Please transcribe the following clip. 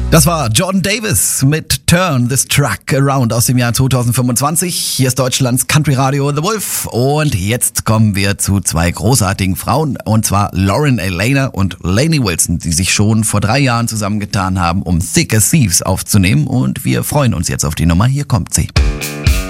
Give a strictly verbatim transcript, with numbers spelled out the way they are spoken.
Das war Jordan Davis mit Turn This Truck Around aus dem Jahr zweitausendfünfundzwanzig. Hier ist Deutschlands Country Radio The Wolf und jetzt kommen wir zu zwei großartigen Frauen, und zwar Lauren Alaina und Lainey Wilson, die sich schon vor drei Jahren zusammengetan haben, um Thick as Thieves aufzunehmen, und wir freuen uns jetzt auf die Nummer. Hier kommt sie.